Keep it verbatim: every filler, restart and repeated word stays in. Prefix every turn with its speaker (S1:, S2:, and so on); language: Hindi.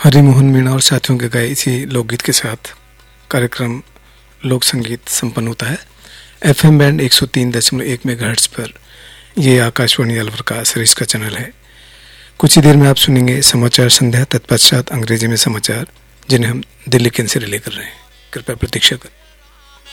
S1: हरिमोहन मीणा और साथियों के गाए इसी लोकगीत के साथ कार्यक्रम लोक संगीत संपन्न होता है। एफएम बैंड एक सौ तीन दशमलव एक मेगाहर्ट्ज पर यह आकाशवाणी अलवर का सरिस का चैनल है। कुछ ही देर में आप सुनेंगे समाचार संध्या, तत्पश्चात अंग्रेजी में समाचार जिन्हें हम दिल्ली केंद्र से रिले कर रहे हैं। कृपया प्रतीक्षा करें।